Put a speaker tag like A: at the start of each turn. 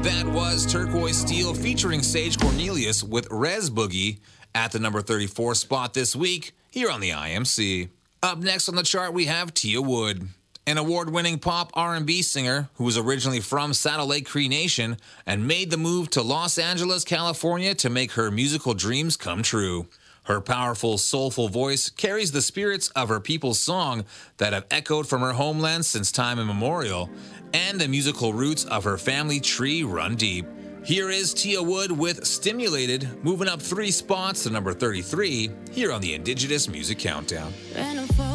A: That was Turquoise Steel featuring Sage Cornelius with Res Boogie at the number 34 spot this week here on the IMC. Up next on the chart, we have Tia Wood, an award-winning pop R&B singer who was originally from Saddle Lake Cree Nation and made the move to Los Angeles, California to make her musical dreams come true. Her powerful, soulful voice carries the spirits of her people's song that have echoed from her homeland since time immemorial, and the musical roots of her family tree run deep. Here is Tia Wood with Stimulated, moving up 3 spots to number 33 here on the Indigenous Music Countdown.